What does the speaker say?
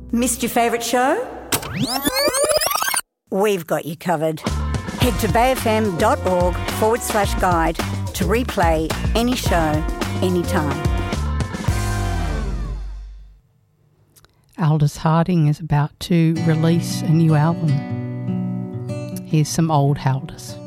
Missed your favourite show? We've got you covered. Head to bayfm.org/guide to replay any show, anytime. Aldous Harding is about to release a new album. Here's some old Aldous.